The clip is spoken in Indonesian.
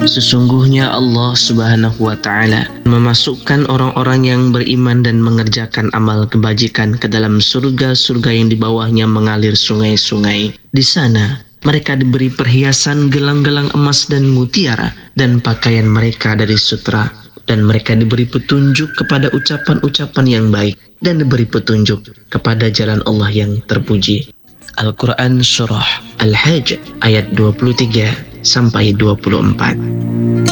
Sesungguhnya Allah Subhanahu wa Ta'ala memasukkan orang-orang yang beriman dan mengerjakan amal kebajikan ke dalam surga-surga yang di bawahnya mengalir sungai-sungai. Di sana mereka diberi perhiasan gelang-gelang emas dan mutiara dan pakaian mereka dari sutra, dan mereka diberi petunjuk kepada ucapan-ucapan yang baik dan diberi petunjuk kepada jalan Allah yang terpuji. Al-Quran Surah Al-Hajj ayat 23 sampai 24.